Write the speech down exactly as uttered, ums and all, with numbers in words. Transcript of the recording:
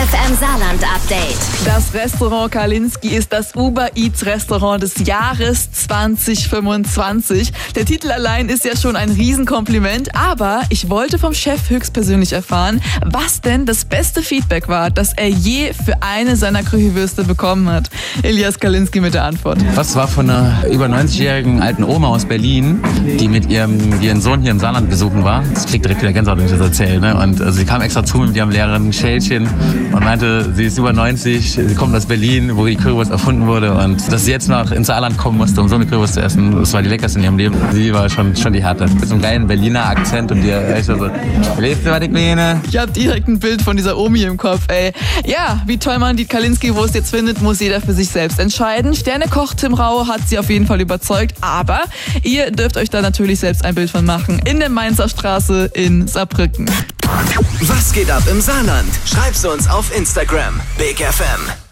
F M Saarland Update. Das Restaurant Kalinski ist das Uber Eats Restaurant des Jahres zwanzig fünfundzwanzig. Der Titel allein ist ja schon ein Riesenkompliment, aber ich wollte vom Chef höchstpersönlich erfahren, was denn das beste Feedback war, das er je für eine seiner Currywürste bekommen hat. Elias Kalinski mit der Antwort. Das war von einer über neunzigjährigen alten Oma aus Berlin, die mit ihrem ihren Sohn hier im Saarland besuchen war. Ich krieg direkt wieder Gänsehaut, wenn ich das erzähle. Ne? Und also, sie kam extra zu mit ihrem leeren Schälchen und meinte, sie ist über neunzig, sie kommt aus Berlin, wo die Currywurst erfunden wurde, und dass sie jetzt noch ins Saarland kommen musste, um so eine Currywurst zu essen, das war die leckerste in ihrem Leben. Sie war schon, schon die Harte. Mit so einem geilen Berliner Akzent und ihr echt so, lebst du was, die Kleine? Ich hab direkt ein Bild von dieser Omi im Kopf, ey. Ja, wie toll man die Kalinski-Wurst jetzt findet, muss jeder für sich selbst entscheiden. Sternekoch Tim Rau hat sie auf jeden Fall überzeugt, aber ihr dürft euch da natürlich selbst ein Bild von machen. In der Mainzer Straße in Saarbrücken. Was geht ab im Saarland? Schreib's uns auf Instagram. Big F M.